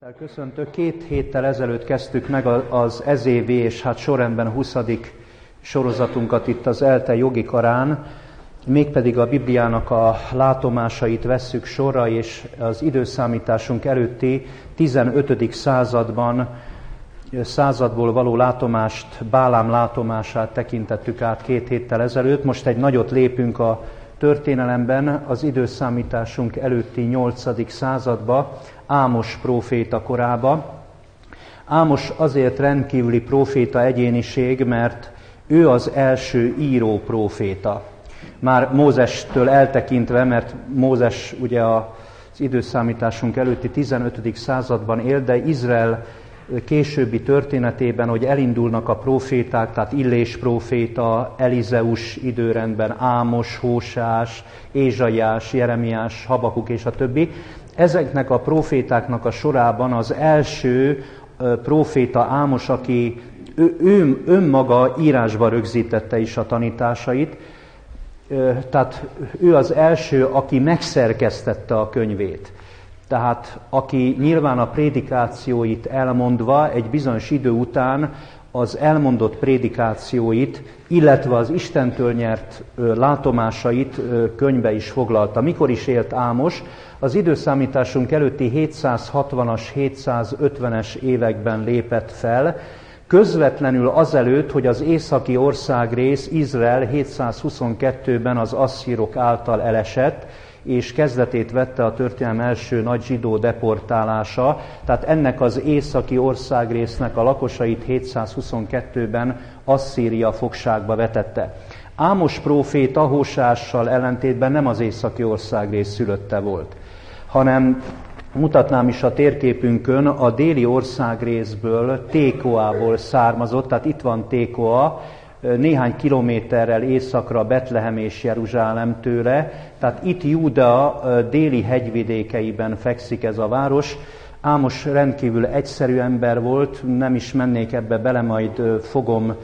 Köszöntök. 2 héttel ezelőtt kezdtük meg az ezévi és sorrendben 20. sorozatunkat itt az ELTE jogi karán, mégpedig a Bibliának a látomásait vesszük sorra, és az időszámításunk előtti 15. századból való látomást, Bálám látomását tekintettük át 2 héttel ezelőtt. Most egy nagyot lépünk a történelemben, az időszámításunk előtti 8. századba, Ámos próféta korába. Ámos azért rendkívüli próféta egyéniség, mert ő az első író próféta. Már Mózestől eltekintve, mert Mózes ugye az időszámításunk előtti 15. században él, de Izrael későbbi történetében, hogy elindulnak a próféták, tehát Illés próféta, Elizeus időrendben, Ámos, Hósás, Ézsaiás, Jeremiás, Habakuk és a többi. Ezeknek a prófétáknak a sorában az első próféta Ámos, aki ő önmaga írásba rögzítette is a tanításait, tehát ő az első, aki megszerkesztette a könyvét. Tehát aki nyilván a prédikációit elmondva egy bizonyos idő után az elmondott prédikációit, illetve az Istentől nyert látomásait könyvbe is foglalta. Mikor is élt Ámos? Az időszámításunk előtti 760-as, 750-es években lépett fel, közvetlenül azelőtt, hogy az északi országrész, Izrael 722-ben az asszírok által elesett, és kezdetét vette a történelem első nagy zsidó deportálása, tehát ennek az északi országrésznek a lakosait 722-ben Asszíria fogságba vetette. Ámos próféta Hósással ellentétben nem az északi országrész szülötte volt, hanem mutatnám is a térképünkön, a déli országrészből, Tékoából származott, tehát itt van Tékoa, néhány kilométerrel északra Betlehem és Jeruzsálem tőle, tehát itt Júdea déli hegyvidékeiben fekszik ez a város. Ámos rendkívül egyszerű ember volt, nem is mennék ebbe bele, majd fogom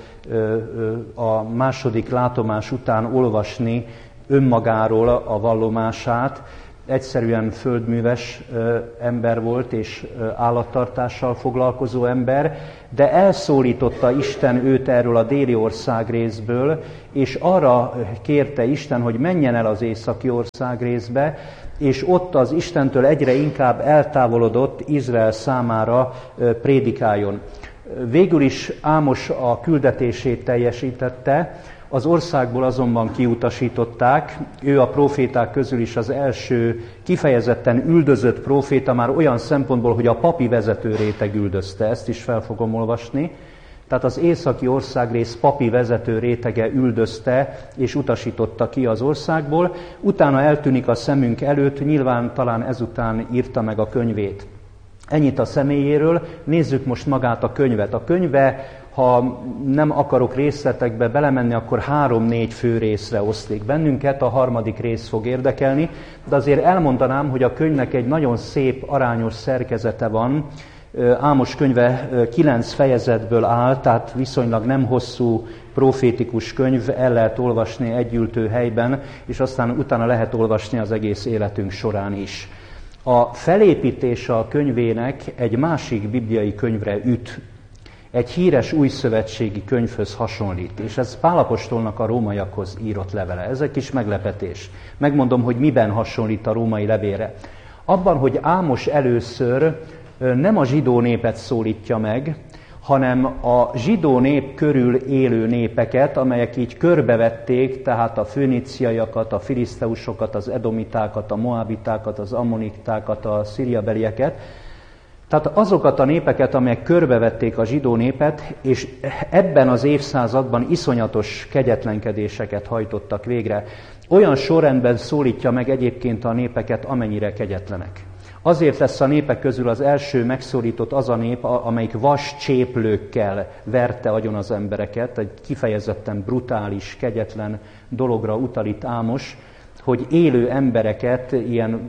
a második látomás után olvasni önmagáról a vallomását. Egyszerűen földműves ember volt, és állattartással foglalkozó ember, de elszólította Isten őt erről a déli országrészből, és arra kérte Isten, hogy menjen el az északi országrészbe, és ott az Istentől egyre inkább eltávolodott Izrael számára prédikáljon. Végül is Ámos a küldetését teljesítette, az országból azonban kiutasították, ő a próféták közül is az első kifejezetten üldözött próféta, már olyan szempontból, hogy a papi vezető réteg üldözte, ezt is fel fogom olvasni. Tehát az északi országrész papi vezető rétege üldözte és utasította ki az országból, utána eltűnik a szemünk előtt, nyilván talán ezután írta meg a könyvét. Ennyit a személyéről, nézzük most magát a könyvet. A könyve, ha nem akarok részletekbe belemenni, akkor 3-4 fő részre oszlik bennünket, a 3. rész fog érdekelni, de azért elmondanám, hogy a könyvnek egy nagyon szép, arányos szerkezete van. Ámos könyve 9 fejezetből áll, tehát viszonylag nem hosszú profétikus könyv, el lehet olvasni egy ültő helyben, és aztán utána lehet olvasni az egész életünk során is. A felépítése a könyvének egy másik bibliai könyvre üt, egy híres újszövetségi könyvhöz hasonlít, és ez Pál apostolnak a rómaiakhoz írott levele. Ez egy kis meglepetés. Megmondom, hogy miben hasonlít a római levélre. Abban, hogy Ámos először nem a zsidó népet szólítja meg, hanem a zsidó nép körül élő népeket, amelyek így körbevették, tehát a föníciaiakat, a filiszteusokat, az edomitákat, a moabitákat, az ammonitákat, a szíriabelieket, tehát azokat a népeket, amelyek körbevették a zsidó népet, és ebben az évszázadban iszonyatos kegyetlenkedéseket hajtottak végre. Olyan sorrendben szólítja meg egyébként a népeket, amennyire kegyetlenek. Azért lesz a népek közül az első megszólított az a nép, amelyik vas cséplőkkel verte agyon az embereket, egy kifejezetten brutális, kegyetlen dologra utal itt Ámos, hogy élő embereket ilyen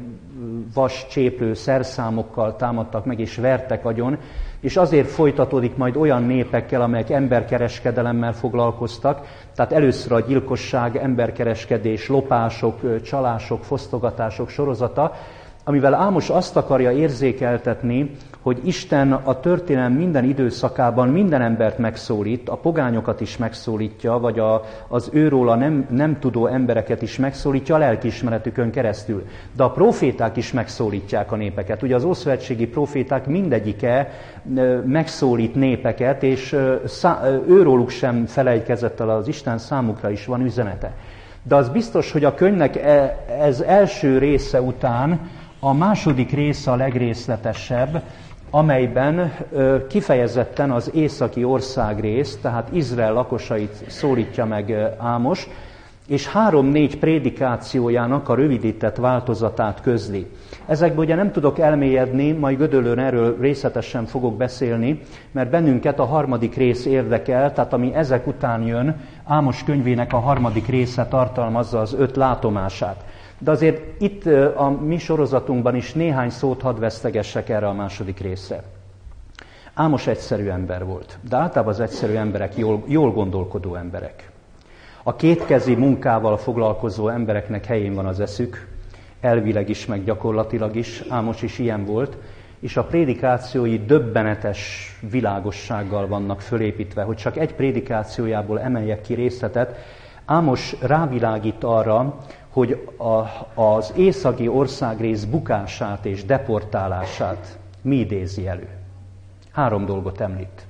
vas cséplő szerszámokkal támadtak meg és vertek agyon, és azért folytatódik majd olyan népekkel, amelyek emberkereskedelemmel foglalkoztak, tehát először a gyilkosság, emberkereskedés, lopások, csalások, fosztogatások sorozata, amivel Ámos azt akarja érzékeltetni, hogy Isten a történelem minden időszakában minden embert megszólít, a pogányokat is megszólítja, vagy az őróla nem tudó embereket is megszólítja a lelkiismeretükön keresztül. De a próféták is megszólítják a népeket. Ugye az ószövetségi próféták mindegyike megszólít népeket, és őróluk sem felejtkezett el az Isten, számukra is van üzenete. De az biztos, hogy a könyvnek ez első része után a második része a legrészletesebb, amelyben kifejezetten az északi országrészt, tehát Izrael lakosait szólítja meg Ámos, és 3-4 prédikációjának a rövidített változatát közli. Ezekből ugye nem tudok elmélyedni, majd Gödöllőn erről részletesen fogok beszélni, mert bennünket a harmadik rész érdekel, tehát ami ezek után jön, Ámos könyvének a harmadik része tartalmazza az 5 látomását. De azért itt a mi sorozatunkban is néhány szót hadd vesztegessek erre a második részre. Ámos egyszerű ember volt, de általában az egyszerű emberek jól gondolkodó emberek. A kétkezi munkával foglalkozó embereknek helyén van az eszük, elvileg is, meg gyakorlatilag is, Ámos is ilyen volt, és a prédikációi döbbenetes világossággal vannak fölépítve, hogy csak egy prédikációjából emeljek ki részletet. Ámos rávilágít arra, hogy az északi országrész bukását és deportálását mi idézi elő. 3 dolgot említ.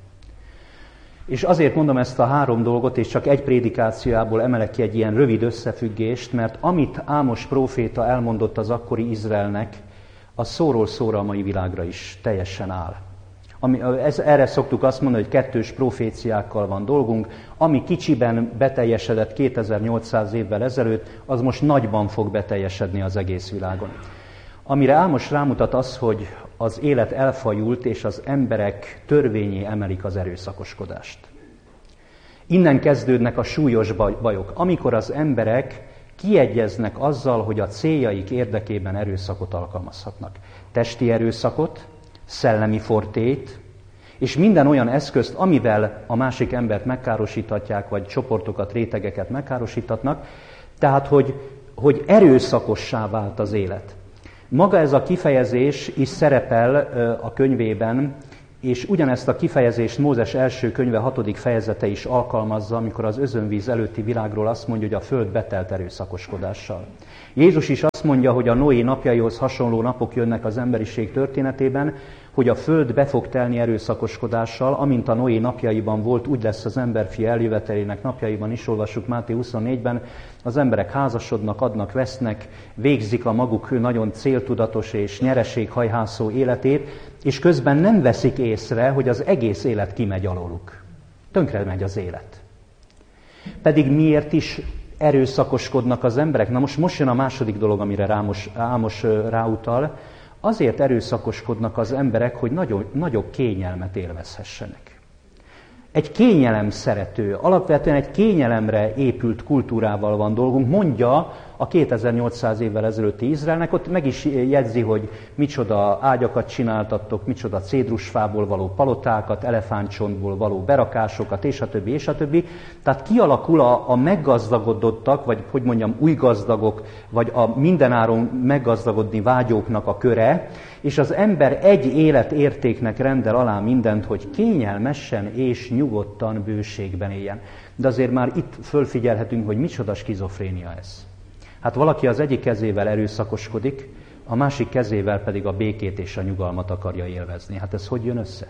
És azért mondom ezt a 3 dolgot, és csak egy prédikációjából emelek ki egy ilyen rövid összefüggést, mert amit Ámos próféta elmondott az akkori Izraelnek, az szóról szóra a mai világra is teljesen áll. Erre szoktuk azt mondani, hogy 2-s proféciákkal van dolgunk, ami kicsiben beteljesedett 2800 évvel ezelőtt, az most nagyban fog beteljesedni az egész világon. Amire Ámos rámutat az, hogy az élet elfajult, és az emberek törvényé emelik az erőszakoskodást. Innen kezdődnek a súlyos bajok, amikor az emberek kiegyeznek azzal, hogy a céljaik érdekében erőszakot alkalmazhatnak. Testi erőszakot, szellemi fortét, és minden olyan eszközt, amivel a másik embert megkárosíthatják, vagy csoportokat, rétegeket megkárosíthatnak, tehát hogy erőszakossá vált az élet. Maga ez a kifejezés is szerepel a könyvében, és ugyanezt a kifejezést Mózes első könyve 6. fejezete is alkalmazza, amikor az özönvíz előtti világról azt mondja, hogy a föld betelt erőszakoskodással. Jézus is azt mondja, hogy a Noé napjaihoz hasonló napok jönnek az emberiség történetében, hogy a föld be fog telni erőszakoskodással, amint a Noé napjaiban volt, úgy lesz az emberfia eljövetelének napjaiban is, olvassuk Máté 24-ben, az emberek házasodnak, adnak, vesznek, végzik a maguk nagyon céltudatos és nyereséghajhászó életét, és közben nem veszik észre, hogy az egész élet kimegy alóluk. Tönkre megy az élet. Pedig miért is erőszakoskodnak az emberek? Na most jön a második dolog, amire Ámos ráutal. Azért erőszakoskodnak az emberek, hogy nagyobb kényelmet élvezhessenek. Egy kényelem szerető, alapvetően egy kényelemre épült kultúrával van dolgunk, mondja a 2800 évvel ezelőtti Izraelnek, ott meg is jegyzi, hogy micsoda ágyakat csináltattok, micsoda cédrusfából való palotákat, elefántcsontból való berakásokat, és a többi, és a többi. Tehát kialakul a meggazdagodottak, vagy hogy mondjam, új gazdagok, vagy a mindenáron meggazdagodni vágyóknak a köre, és az ember egy életértéknek rendel alá mindent, hogy kényelmesen és nyugodtan bőségben éljen. De azért már itt fölfigyelhetünk, hogy micsoda skizofrénia ez. Hát valaki az egyik kezével erőszakoskodik, a másik kezével pedig a békét és a nyugalmat akarja élvezni. Hát ez hogy jön össze?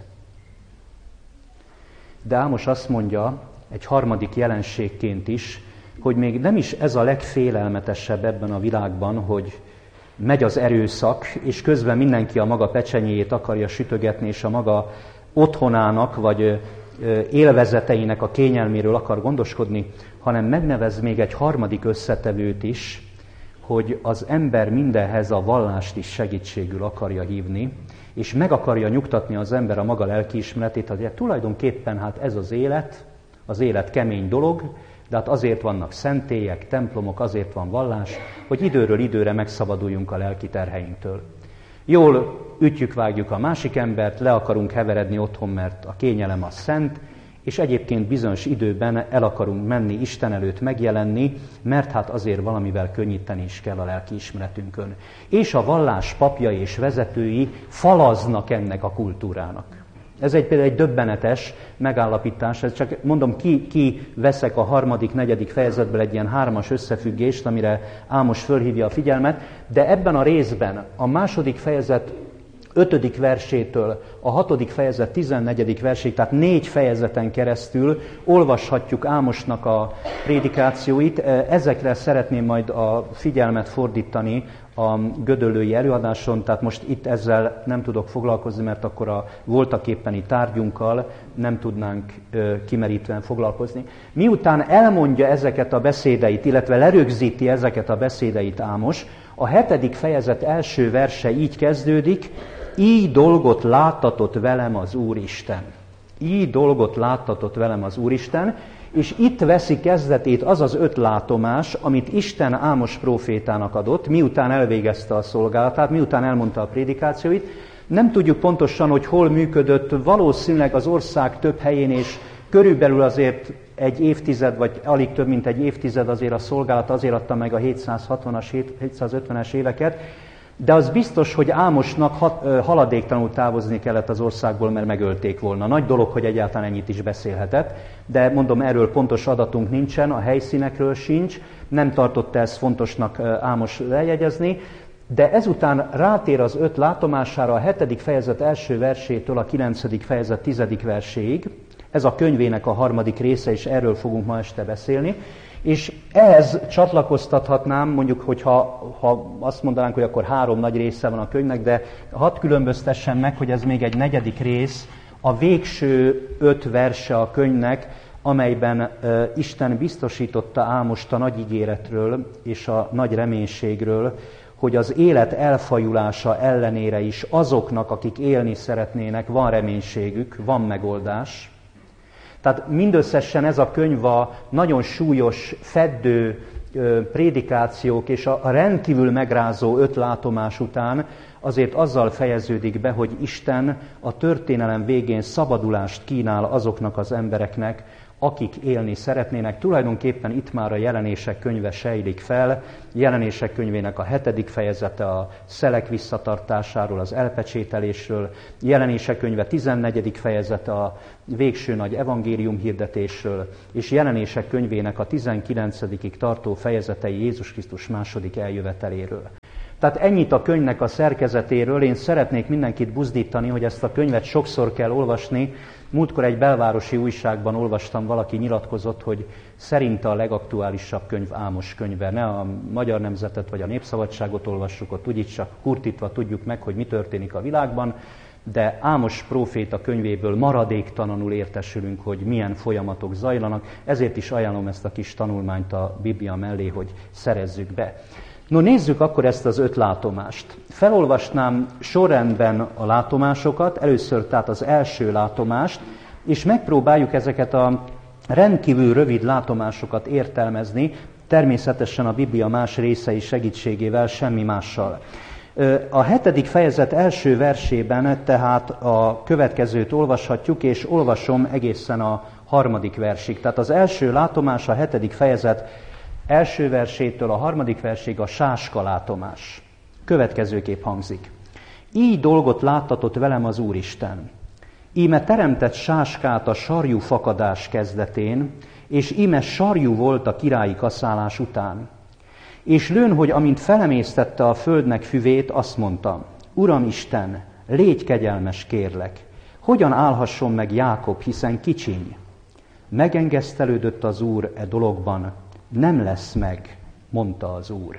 De Ámos azt mondja, egy harmadik jelenségként is, hogy még nem is ez a legfélelmetesebb ebben a világban, hogy megy az erőszak, és közben mindenki a maga pecsenyéjét akarja sütögetni, és a maga otthonának, vagy élvezeteinek a kényelméről akar gondoskodni, hanem megnevez még egy harmadik összetevőt is, hogy az ember mindenhez a vallást is segítségül akarja hívni, és meg akarja nyugtatni az ember a maga lelkiismeretét, hogy tulajdonképpen hát ez az élet kemény dolog, de hát azért vannak szentélyek, templomok, azért van vallás, hogy időről időre megszabaduljunk a lelki terheinktől. Jól ütjük-vágjuk a másik embert, le akarunk heveredni otthon, mert a kényelem az szent, és egyébként bizonyos időben el akarunk menni Isten előtt megjelenni, mert hát azért valamivel könnyíteni is kell a lelkiismeretünkön. És a vallás papjai és vezetői falaznak ennek a kultúrának. Ez például egy döbbenetes megállapítás, ez csak mondom, ki veszek a 3., 4. fejezetből egy ilyen 3-as összefüggést, amire Ámos fölhívja a figyelmet, de ebben a részben a 2. fejezet 5. versétől a 6. fejezet 14. verséig, tehát 4 fejezeten keresztül olvashatjuk Ámosnak a prédikációit. Ezekre szeretném majd a figyelmet fordítani a gödöllői előadáson, tehát most itt ezzel nem tudok foglalkozni, mert akkor a voltaképpeni tárgyunkkal nem tudnánk kimerítően foglalkozni. Miután elmondja ezeket a beszédeit, illetve lerögzíti ezeket a beszédeit Ámos, a 7. fejezet első verse így kezdődik: így dolgot láttatott velem az Úristen. Így dolgot láttatott velem az Úristen, és itt veszi kezdetét az az 5 látomás, amit Isten Ámos prófétának adott, miután elvégezte a szolgálatát, miután elmondta a prédikációit. Nem tudjuk pontosan, hogy hol működött, valószínűleg az ország több helyén, és körülbelül azért egy évtized, vagy alig több mint egy évtized azért a szolgálat, azért adta meg a 760-as, 750-es éveket, de az biztos, hogy Ámosnak haladéktalanul távozni kellett az országból, mert megölték volna. Nagy dolog, hogy egyáltalán ennyit is beszélhetett, de mondom, erről pontos adatunk nincsen, a helyszínekről sincs, nem tartotta ezt fontosnak Ámos lejegyezni, de ezután rátér az 5 látomására a 7. fejezet első versétől a 9. fejezet 10. verséig. Ez a könyvének a 3. része, és erről fogunk ma este beszélni. És ehhez csatlakoztathatnám, mondjuk, hogyha azt mondanánk, hogy akkor 3 nagy része van a könyvnek, de hadd különböztessem meg, hogy ez még egy 4. rész, a végső 5 verse a könyvnek, amelyben Isten biztosította Ámost a nagy ígéretről és a nagy reménységről, hogy az élet elfajulása ellenére is azoknak, akik élni szeretnének, van reménységük, van megoldás. Tehát mindösszesen ez a könyv a nagyon súlyos, feddő prédikációk és a rendkívül megrázó 5 látomás után azért azzal fejeződik be, hogy Isten a történelem végén szabadulást kínál azoknak az embereknek, akik élni szeretnének. Tulajdonképpen itt már a Jelenések könyve sejlik fel, Jelenések könyvének a 7. fejezete a szelek visszatartásáról, az elpecsételésről, Jelenések könyve 14. fejezete a végső nagy evangélium hirdetésről, és Jelenések könyvének a 19. tartó fejezetei Jézus Krisztus második eljöveteléről. Tehát ennyit a könyvnek a szerkezetéről. Én szeretnék mindenkit buzdítani, hogy ezt a könyvet sokszor kell olvasni. Múltkor egy belvárosi újságban olvastam, valaki nyilatkozott, hogy szerinte a legaktuálisabb könyv Ámos könyve. Ne a Magyar Nemzetet vagy a Népszabadságot olvassuk, ott úgyis csak kurtítva tudjuk meg, hogy mi történik a világban, de Ámos próféta könyvéből maradéktalanul értesülünk, hogy milyen folyamatok zajlanak. Ezért is ajánlom ezt a kis tanulmányt a Biblia mellé, hogy szerezzük be. No, nézzük akkor ezt az 5 látomást. Felolvasnám sorrendben a látomásokat, először tehát az első látomást, és megpróbáljuk ezeket a rendkívül rövid látomásokat értelmezni, természetesen a Biblia más részei segítségével, semmi mással. A 7. fejezet első versében tehát a következőt olvashatjuk, és olvasom egészen a 3. versig. Tehát az első látomás, a 7. fejezet első versétől a 3. verséig a sáska látomás. Következőképp hangzik. Így dolgot láttatott velem az Úristen. Íme teremtett sáskát a sarjú fakadás kezdetén, és íme sarjú volt a királyi kaszálás után. És lőn, hogy amint felemésztette a földnek füvét, azt mondta, Uram Isten, légy kegyelmes, kérlek, hogyan állhasson meg Jákob, hiszen kicsiny? Megengesztelődött az Úr e dologban, nem lesz meg, mondta az Úr.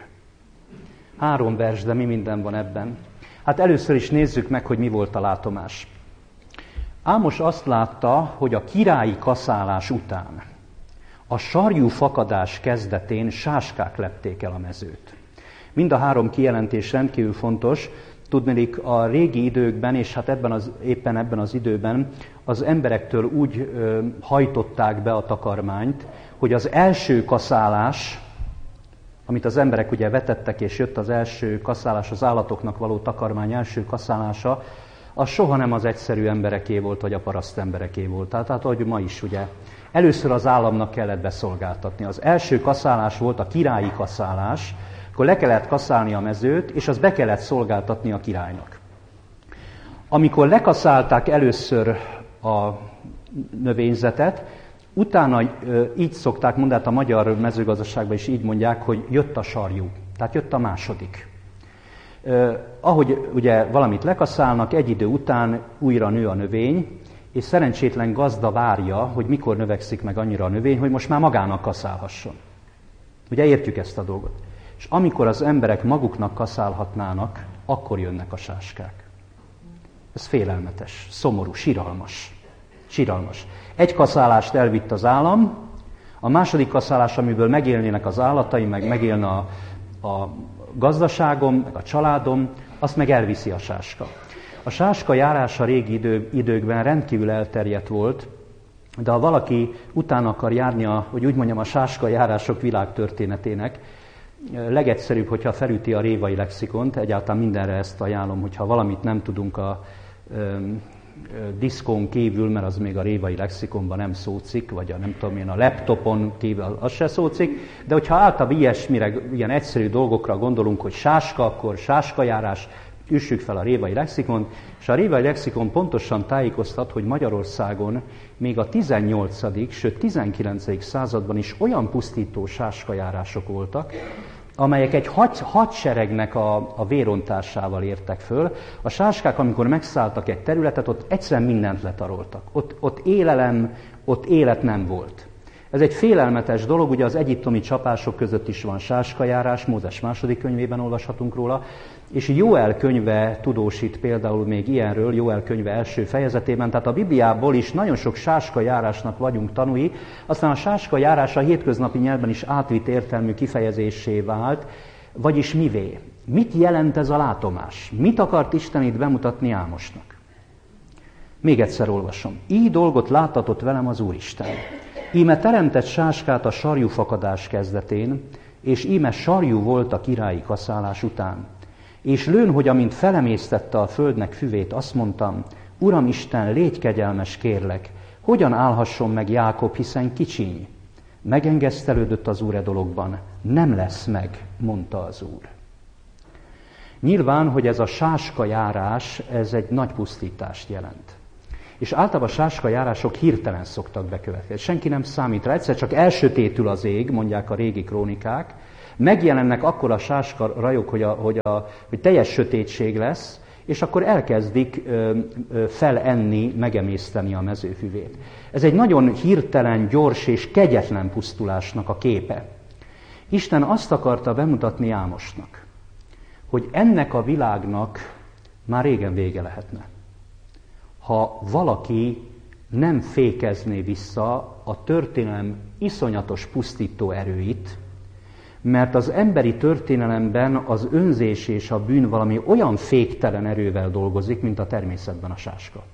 3 vers, de mi minden van ebben? Hát először is nézzük meg, hogy mi volt a látomás. Ámos azt látta, hogy a királyi kaszálás után, a sarjú fakadás kezdetén sáskák lepték el a mezőt. Mind a 3 kijelentés rendkívül fontos. Tudniillik, a régi időkben, és hát éppen ebben az időben az emberektől úgy hajtották be a takarmányt, hogy az első kaszálás, amit az emberek ugye vetettek, és jött az első kaszálás, az állatoknak való takarmány első kaszálása, az soha nem az egyszerű embereké volt, vagy a paraszt embereké volt. Tehát ahogy ma is, ugye. Először az államnak kellett beszolgáltatni. Az első kaszálás volt a királyi kaszálás, akkor le kellett kaszálni a mezőt, és azt be kellett szolgáltatni a királynak. Amikor lekaszálták először a növényzetet, utána így szokták mondani, hát a magyar mezőgazdaságban is így mondják, hogy jött a sarjú, tehát jött a második. Ahogy ugye valamit lekaszálnak, egy idő után újra nő a növény, és szerencsétlen gazda várja, hogy mikor növekszik meg annyira a növény, hogy most már magának kaszálhasson. Ugye értjük ezt a dolgot. És amikor az emberek maguknak kaszálhatnának, akkor jönnek a sáskák. Ez félelmetes, szomorú, siralmas. Egy kaszálást elvitt az állam, a második kaszálás, amiből megélnének az állataim, meg megélne a gazdaságom, meg a családom, azt meg elviszi a sáska. A sáska járása régi időkben rendkívül elterjedt volt, de ha valaki utána akar járni hogy úgy mondjam, a sáska járások világtörténetének, legegyszerűbb, hogyha felüti a révai lexikont, egyáltalán mindenre ezt ajánlom, hogyha valamit nem tudunk a diszkón kívül, mert az még a révai lexikonban nem szócik, vagy a laptopon kívül az se szócik, de hogyha általában ilyesmire, ilyen egyszerű dolgokra gondolunk, hogy sáska, akkor sáskajárás, üssük fel a révai lexikont, és a révai lexikon pontosan tájékoztat, hogy Magyarországon még a 18., sőt 19. században is olyan pusztító sáskajárások voltak, amelyek egy hadseregnek a vérontásával értek föl. A sáskák, amikor megszálltak egy területet, ott egyszerűen mindent letaroltak. Ott élelem, ott élet nem volt. Ez egy félelmetes dolog, ugye az egyiptomi csapások között is van sáskajárás, Mózes második könyvében olvashatunk róla, és Jóel könyve tudósít például még ilyenről, Jóel könyve első fejezetében, tehát a Bibliából is nagyon sok sáskajárásnak vagyunk tanúi, aztán a sáskajárás a hétköznapi nyelvben is átvitt értelmű kifejezésé vált, vagyis mivé? Mit jelent ez a látomás? Mit akart Isten itt bemutatni Ámosnak? Még egyszer olvasom. Így dolgot láttatott velem az Úristen. Íme teremtett sáskát a sarjúfakadás kezdetén, és íme sarjú volt a királyi kaszálás után. És lőn, hogy amint felemésztette a földnek füvét, azt mondtam, Uram Isten, légy kegyelmes, kérlek, hogyan állhasson meg Jákob, hiszen kicsiny. Megengesztelődött az Úr e dologban, nem lesz meg, mondta az Úr. Nyilván, hogy ez a sáskajárás, ez egy nagy pusztítást jelent. És általában a sáskajárások hirtelen szoktak bekövetkezni. Senki nem számít rá, egyszer csak elsötétül az ég, mondják a régi krónikák, megjelennek akkor a sáska rajok, hogy teljes sötétség lesz, és akkor elkezdik felenni, megemészteni a mezőfüvét. Ez egy nagyon hirtelen, gyors és kegyetlen pusztulásnak a képe. Isten azt akarta bemutatni Ámosnak, hogy ennek a világnak már régen vége lehetne. Ha valaki nem fékezné vissza a történelem iszonyatos pusztító erőit, mert az emberi történelemben az önzés és a bűn valami olyan féktelen erővel dolgozik, mint a természetben a sáska.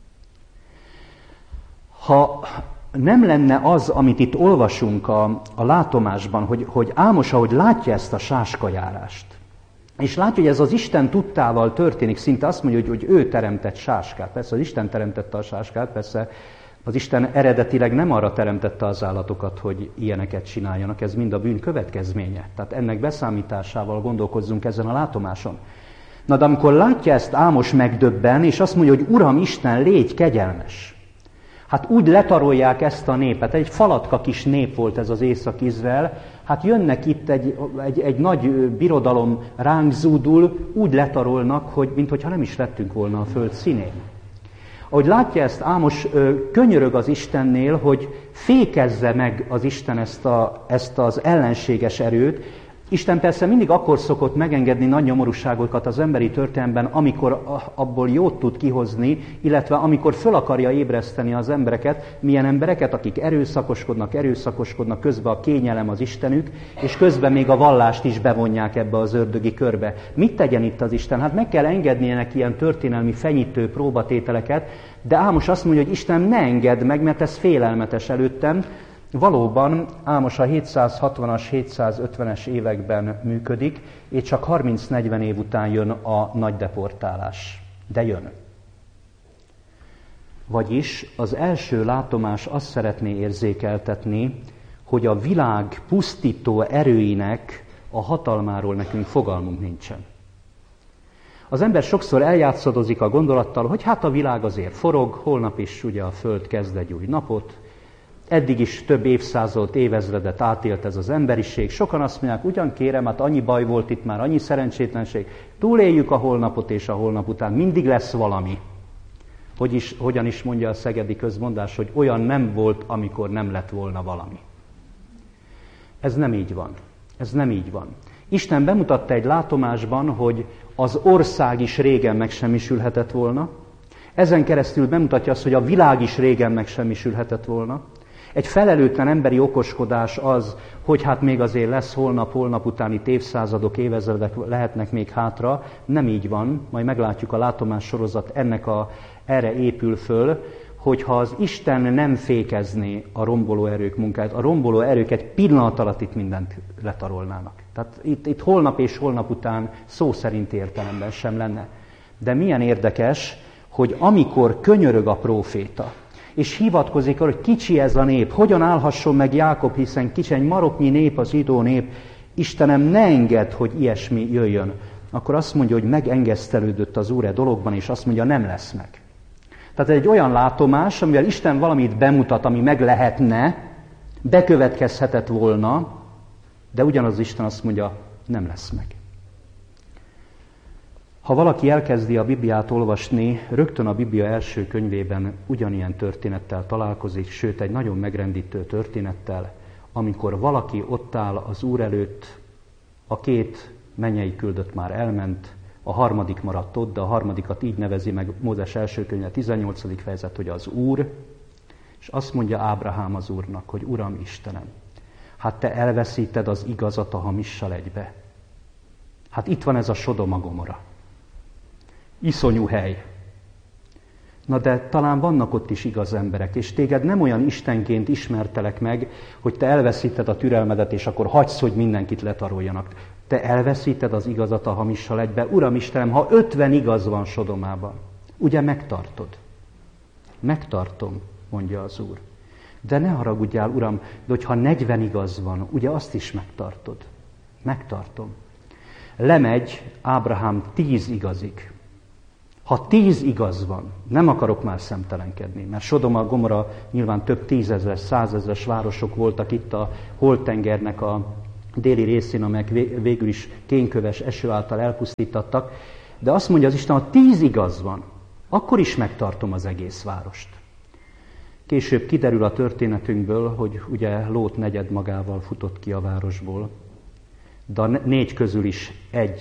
Ha nem lenne az, amit itt olvasunk a látomásban, hogy Ámos, ahogy látja ezt a sáskajárást, és látja, hogy ez az Isten tudtával történik, szinte azt mondja, hogy ő teremtett sáskát. Persze az Isten teremtette a sáskát, persze az Isten eredetileg nem arra teremtette az állatokat, hogy ilyeneket csináljanak, ez mind a bűn következménye. Tehát ennek beszámításával gondolkozzunk ezen a látomáson. Na de amikor látja ezt, Ámos megdöbben, és azt mondja, hogy Uram Isten, légy kegyelmes. Hát úgy letarolják ezt a népet, egy falatka kis nép volt ez az Észak-Izrael, hát jönnek itt egy nagy birodalom ránk zúdul, úgy letarolnak, hogy minthogyha nem is lettünk volna a föld színén. Ahogy látja ezt, Ámos könyörög az Istennél, hogy fékezze meg az Isten ezt az ellenséges erőt. Isten persze mindig akkor szokott megengedni nagy nyomorúságokat az emberi történelemben, amikor abból jót tud kihozni, illetve amikor föl akarja ébreszteni az embereket, milyen embereket, akik erőszakoskodnak, közben a kényelem az Istenük, és közben még a vallást is bevonják ebbe az ördögi körbe. Mit tegyen itt az Isten? Hát meg kell engednie neki ilyen történelmi fenyítő próbatételeket, de Ámos azt mondja, hogy Isten, ne engedd meg, mert ez félelmetes előttem. Valóban Ámos a 760-as, 750-es években működik, és csak 30-40 év után jön a nagy deportálás. De jön. Vagyis az első látomás azt szeretné érzékeltetni, hogy a világ pusztító erőinek a hatalmáról nekünk fogalmunk nincsen. Az ember sokszor eljátszadozik a gondolattal, hogy hát a világ azért forog, holnap is ugye a Föld kezd egy új napot, eddig is több évszázadot, évezredet átélt ez az emberiség. Sokan azt mondják, ugyan kérem, hát annyi baj volt itt már, annyi szerencsétlenség, túléljük a holnapot és a holnap után, mindig lesz valami. Hogyan is mondja a szegedi közmondás, hogy olyan nem volt, amikor nem lett volna valami. Ez nem így van. Ez nem így van. Isten bemutatta egy látomásban, hogy az ország is régen megsemmisülhetett volna. Ezen keresztül bemutatja azt, hogy a világ is régen megsemmisülhetett volna. Egy felelőtlen emberi okoskodás az, hogy hát még azért lesz holnap utáni évszázadok, évezredek lehetnek még hátra. Nem így van, majd meglátjuk a látomás sorozat erre épül föl, hogyha az Isten nem fékezné a romboló erők munkáját, a romboló erők egy pillanat alatt itt mindent letarolnának. Tehát itt holnap és holnap után szó szerint értelemben sem lenne. De milyen érdekes, hogy amikor könyörög a próféta, és hivatkozik arra, hogy kicsi ez a nép, hogyan állhasson meg Jákob, hiszen kicsi, egy maroknyi nép, az zsidó nép, Istenem, ne engedd, hogy ilyesmi jöjjön. Akkor azt mondja, hogy megengesztelődött az Úr dologban, és azt mondja, nem lesz meg. Tehát egy olyan látomás, amivel Isten valamit bemutat, ami meg lehetne, bekövetkezhetett volna, de ugyanaz Isten azt mondja, nem lesz meg. Ha valaki elkezdi a Bibliát olvasni, rögtön a Biblia első könyvében ugyanilyen történettel találkozik, sőt egy nagyon megrendítő történettel, amikor valaki ott áll az Úr előtt, a két mennyei küldött már elment, a harmadik maradt ott, de a harmadikat így nevezi meg Mózes első könyve 18. fejezet, hogy az Úr, és azt mondja Ábrahám az Úrnak, hogy Uram Istenem, hát te elveszíted az igazat a hamissal egybe. Hát itt van ez a Sodoma Gomora. Iszonyú hely. Na de talán vannak ott is igaz emberek, és téged nem olyan istenként ismertelek meg, hogy te elveszíted a türelmedet, és akkor hagysz, hogy mindenkit letaroljanak. Te elveszíted az igazat a hamissal egybe. Uram Istenem, ha 50 igaz van Sodomában, ugye megtartod? Megtartom, mondja az Úr. De ne haragudjál, Uram, de hogyha 40 igaz van, ugye azt is megtartod? Megtartom. Lemegy Ábrahám 10 igazig. Ha 10 igaz van, nem akarok már szemtelenkedni, mert Sodoma, Gomora nyilván több 10 000, 100 000 városok voltak itt a Holtengernek a déli részén, amelyek végül is kénköves eső által elpusztítottak. De azt mondja az Isten, ha 10 igaz van, akkor is megtartom az egész várost. Később kiderül a történetünkből, hogy ugye Lót negyed magával futott ki a városból, de a 4 közül is egy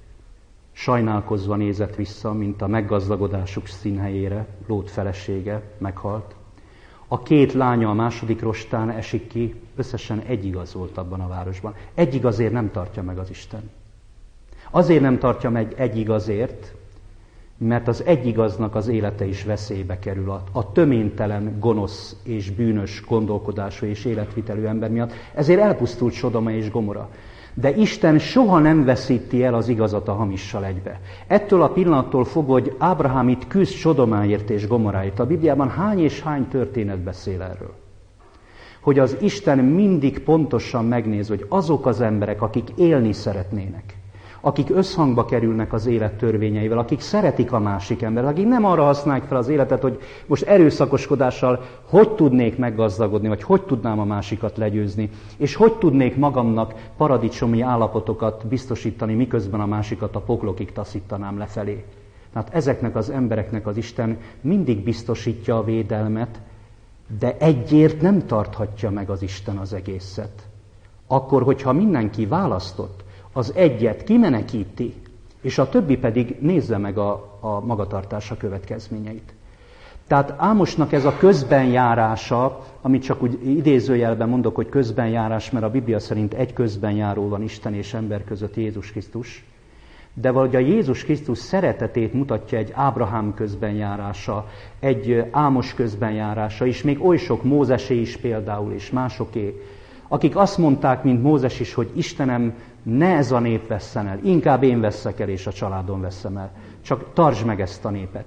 sajnálkozva nézett vissza, mint a meggazdagodásuk színhelyére, Lót felesége meghalt. A 2 lánya a második rostán esik ki, összesen 1 igaz volt abban a városban. 1 igazért nem tartja meg az Isten. Azért nem tartja meg 1 igazért, mert az 1 igaznak az élete is veszélybe kerül a töménytelen, gonosz és bűnös gondolkodású és életvitelű ember miatt. Ezért elpusztult Sodoma és Gomora. De Isten soha nem veszíti el az igazat a hamissal egybe. Ettől a pillanattól fogva, hogy Ábrahám itt küzd Sodomáért és Gomoráért. A Bibliában hány és hány történet beszél erről. Hogy az Isten mindig pontosan megnéz, hogy azok az emberek, akik élni szeretnének, akik összhangba kerülnek az élet törvényeivel, akik szeretik a másik embert, akik nem arra használják fel az életet, hogy most erőszakoskodással hogy tudnék meggazdagodni, vagy hogy tudnám a másikat legyőzni, és hogy tudnék magamnak paradicsomi állapotokat biztosítani, miközben a másikat a poklokig taszítanám lefelé. Tehát ezeknek az embereknek az Isten mindig biztosítja a védelmet, de egyért nem tarthatja meg az Isten az egészet. Akkor, hogyha mindenki választott, az egyet kimenekíti, és a többi pedig nézze meg a magatartása következményeit. Tehát Ámosnak ez a közbenjárása, amit csak úgy idézőjelben mondok, hogy közbenjárás, mert a Biblia szerint egy közbenjáró van Isten és ember között, Jézus Krisztus, de valahogy a Jézus Krisztus szeretetét mutatja egy Ábrahám közbenjárása, egy Ámos közbenjárása, és még oly sok, Mózesé is például, és másoké, akik azt mondták, mint Mózes is, hogy Istenem, ne ez a nép vesszen el, inkább én veszek el, és a családom veszem el. Csak tartsd meg ezt a népet.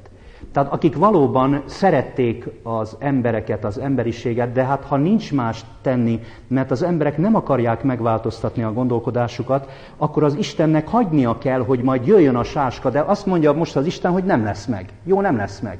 Tehát akik valóban szerették az embereket, az emberiséget, de hát ha nincs más tenni, mert az emberek nem akarják megváltoztatni a gondolkodásukat, akkor az Istennek hagynia kell, hogy majd jöjjön a sáska, de azt mondja most az Isten, hogy nem lesz meg. Jó, nem lesz meg.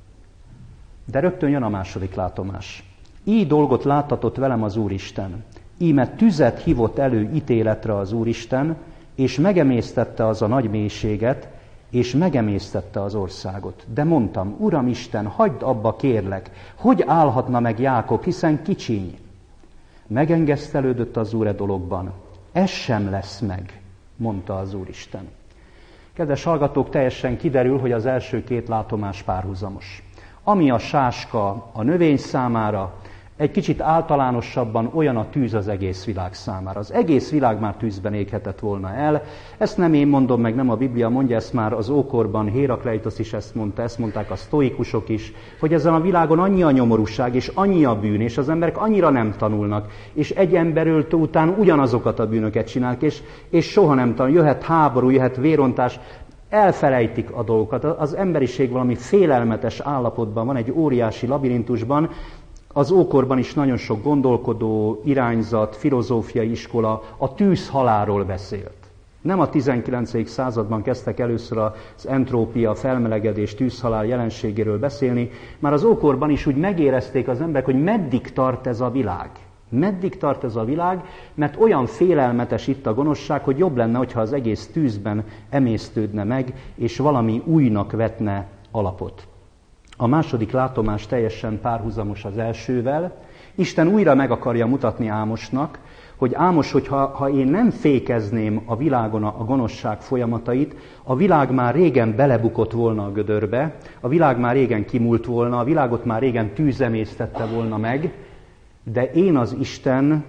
De rögtön jön a második látomás. Így dolgot láttatott velem az Úristen. Íme tüzet hívott elő ítéletre az Úristen, és megemésztette az a nagy mélységet, és megemésztette az országot. De mondtam, Uram Isten, hagyd abba, kérlek, hogy állhatna meg Jákob, hiszen kicsiny. Megengesztelődött az Úr e dologban. Ez sem lesz meg, mondta az Úristen. Kedves hallgatók, teljesen kiderül, hogy az első két látomás párhuzamos. Ami a sáska a növény számára, egy kicsit általánosabban olyan a tűz az egész világ számára. Az egész világ már tűzben éghetett volna el. Ezt nem én mondom meg, nem a Biblia mondja, ezt már az ókorban Hérakleitosz is ezt mondta, ezt mondták a sztoikusok is, hogy ezen a világon annyi a nyomorúság, és annyi a bűn, és az emberek annyira nem tanulnak, és egy emberöltő után ugyanazokat a bűnöket csinálnak, és soha nem tanul. Jöhet háború, jöhet vérontás, elfelejtik a dolgokat. Az emberiség valami félelmetes állapotban van, egy óriási labirintusban. Az ókorban is nagyon sok gondolkodó, irányzat, filozófiai iskola a tűzhalálról beszélt. Nem a 19. században kezdtek először az entrópia, felmelegedés, tűzhalál jelenségéről beszélni, már az ókorban is úgy megérezték az emberek, hogy meddig tart ez a világ. Meddig tart ez a világ, mert olyan félelmetes itt a gonoszság, hogy jobb lenne, hogyha az egész tűzben emésztődne meg, és valami újnak vetne alapot. A második látomás teljesen párhuzamos az elsővel. Isten újra meg akarja mutatni Ámosnak, hogy Ámos, hogyha én nem fékezném a világon a gonoszság folyamatait, a világ már régen belebukott volna a gödörbe, a világ már régen kimúlt volna, a világot már régen tűzemésztette volna meg, de én az Isten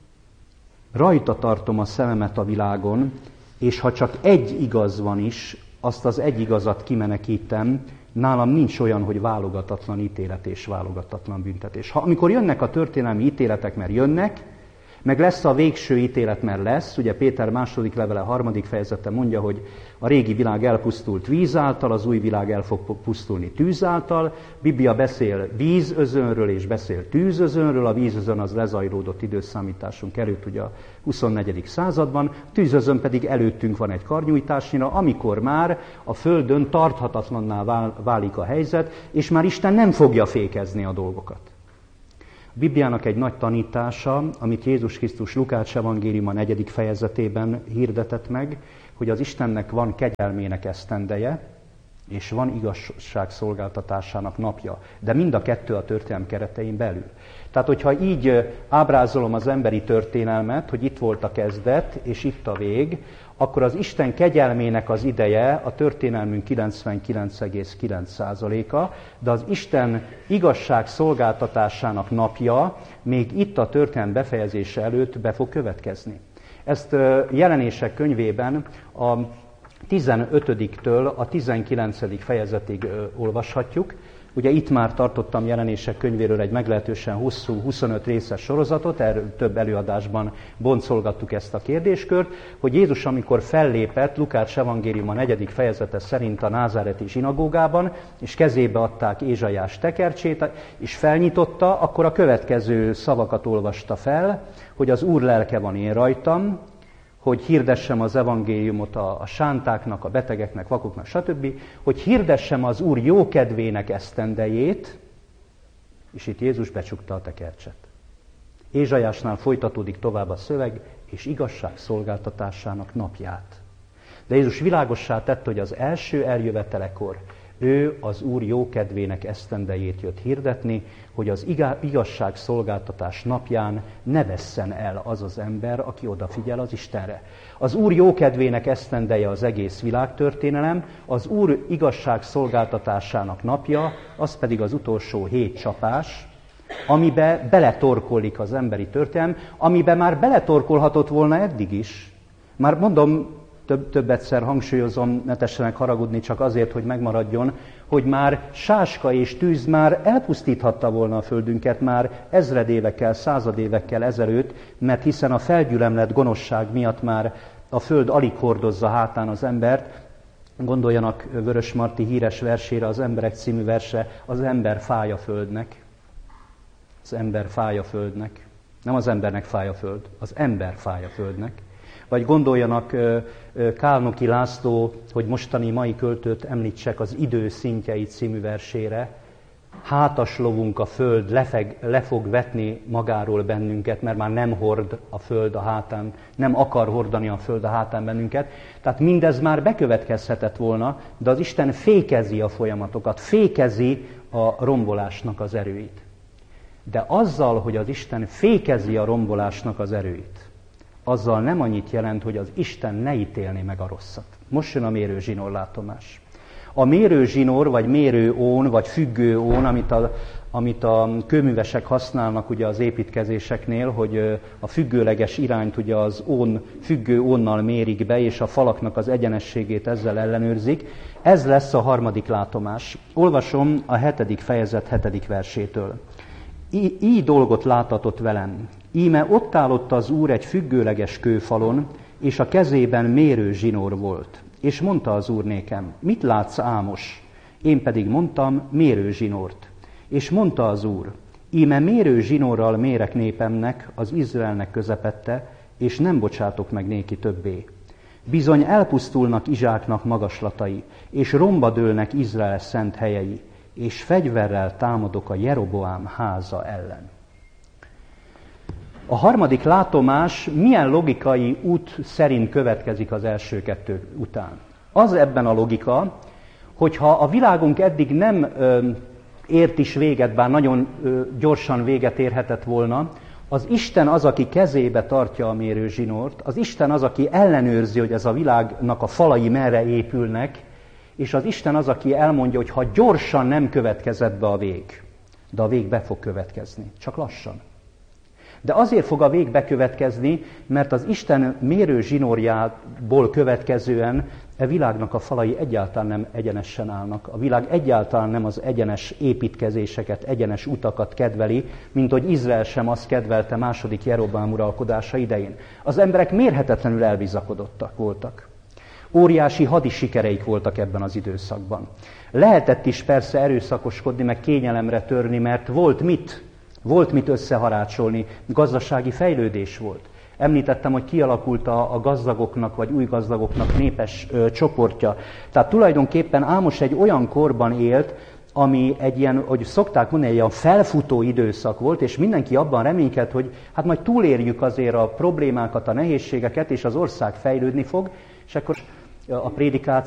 rajta tartom a szememet a világon, és ha csak egy igaz van is, azt az egy igazat kimenekítem, nálam nincs olyan, hogy válogatatlan ítélet és válogatatlan büntetés. Amikor jönnek a történelmi ítéletek, mert jönnek, meg lesz a végső ítélet, mert lesz, ugye Péter második levele 3. fejezete mondja, hogy a régi világ elpusztult víz által, az új világ el fog pusztulni tűz által. Biblia beszél vízözönről és beszél tűzözönről, a vízözön az lezajlódott időszámításunk előtt ugye a 24. században, tűzözön pedig előttünk van egy karnyújtásnyira, amikor már a Földön tarthatatlanná válik a helyzet, és már Isten nem fogja fékezni a dolgokat. A Bibliának egy nagy tanítása, amit Jézus Krisztus Lukács evangéliuma 4. fejezetében hirdetett meg, hogy az Istennek van kegyelmének esztendeje, és van igazságszolgáltatásának napja. De mind a kettő a történelem keretein belül. Tehát, hogyha így ábrázolom az emberi történelmet, hogy itt volt a kezdet, és itt a vég, akkor az Isten kegyelmének az ideje a történelmünk 99,9%-a, de az Isten igazság szolgáltatásának napja még itt a történelem befejezése előtt be fog következni. Ezt Jelenések könyvében a 15-től a 19. fejezetig olvashatjuk. Ugye itt már tartottam Jelenések könyvéről egy meglehetősen hosszú, 25 részes sorozatot, erről több előadásban boncolgattuk ezt a kérdéskört, hogy Jézus, amikor fellépett Lukács evangéliuma 4. fejezete szerint a názáreti zsinagógában, és kezébe adták Ézsaiás tekercsét, és felnyitotta, akkor a következő szavakat olvasta fel, hogy az Úr lelke van én rajtam, hogy hirdessem az evangéliumot a sántáknak, a betegeknek, vakoknak, stb., hogy hirdessem az Úr jókedvének esztendejét, és itt Jézus becsukta a tekercset. Ézsaiásnál folytatódik tovább a szöveg, és igazság szolgáltatásának napját. De Jézus világossá tette, hogy az első eljövetelekor ő az Úr jókedvének esztendejét jött hirdetni, hogy az igazság szolgáltatás napján ne vesszen el az az ember, aki odafigyel az Istenre. Az Úr jókedvének esztendeje az egész világtörténelem, az Úr igazság szolgáltatásának napja, az pedig az utolsó 7 csapás, amibe beletorkolik az emberi történelem, amiben már beletorkolhatott volna eddig is. Már mondom, több egyszer hangsúlyozom, ne tessenek haragudni csak azért, hogy megmaradjon, hogy már sáska és tűz már elpusztíthatta volna a földünket már ezredévekkel, századévekkel ezelőtt, mert hiszen a felgyülemlett gonoszság miatt már a föld alig hordozza hátán az embert, Gondoljanak Vörösmarty híres versére, az Emberek című verse, az ember fáj a földnek. Az ember fáj a földnek. Nem az embernek fáj a föld, az ember fáj a földnek. Vagy gondoljanak Kálnoky László, hogy mostani mai költőt említsek, az Idő szintjei című versére. Hátas lovunk a föld, le fog vetni magáról bennünket, mert már nem hord a föld a hátán, nem akar hordani a föld a hátán bennünket. Tehát mindez már bekövetkezhetett volna, de az Isten fékezi a folyamatokat, fékezi a rombolásnak az erőit. De azzal, hogy az Isten fékezi a rombolásnak az erőit, azzal nem annyit jelent, hogy az Isten ne ítélné meg a rosszat. Most jön a mérőzsinór látomás. A mérőzsinór, vagy mérőón, vagy függőón, amit a kőművesek használnak ugye az építkezéseknél, hogy a függőleges irányt ugye az függő ónnal mérik be, és a falaknak az egyenességét ezzel ellenőrzik. Ez lesz a harmadik látomás. Olvasom a 7. fejezet 7. versétől. Így dolgot láttatott velem. Íme ott állott az Úr egy függőleges kőfalon, és a kezében mérőzsinór volt. És mondta az Úr nékem, mit látsz, Ámos? Én pedig mondtam, mérőzsinórt. És mondta az Úr, íme mérőzsinórral mérek népemnek, az Izraelnek közepette, és nem bocsátok meg néki többé. Bizony elpusztulnak Izsáknak magaslatai, és romba dőlnek Izrael szent helyei, és fegyverrel támadok a Jeroboám háza ellen. A harmadik látomás milyen logikai út szerint következik az első kettő után? Az ebben a logika, hogyha a világunk eddig nem ért is véget, bár nagyon gyorsan véget érhetett volna, az Isten az, aki kezébe tartja a mérőzsinort, az Isten az, aki ellenőrzi, hogy ez a világnak a falai merre épülnek, és az Isten az, aki elmondja, hogy ha gyorsan nem következett be a vég, de a vég be fog következni, csak lassan. De azért fog a vég bekövetkezni, mert az Isten mérő zsinórjából következően a világnak a falai egyáltalán nem egyenesen állnak. A világ egyáltalán nem az egyenes építkezéseket, egyenes utakat kedveli, mint hogy Izrael sem azt kedvelte második Jeroboám uralkodása idején. Az emberek mérhetetlenül elbizakodottak voltak. Óriási hadisikereik voltak ebben az időszakban. Lehetett is persze erőszakoskodni, meg kényelemre törni, mert volt mit összeharácsolni, gazdasági fejlődés volt. Említettem, hogy kialakult a gazdagoknak, vagy új gazdagoknak népes csoportja. Tehát tulajdonképpen Ámos egy olyan korban élt, ami egy ilyen, hogy szokták mondani, egy ilyen felfutó időszak volt, és mindenki abban reménykedt, hogy hát majd túlérjük azért a problémákat, a nehézségeket, és az ország fejlődni fog, és akkor a prédikáció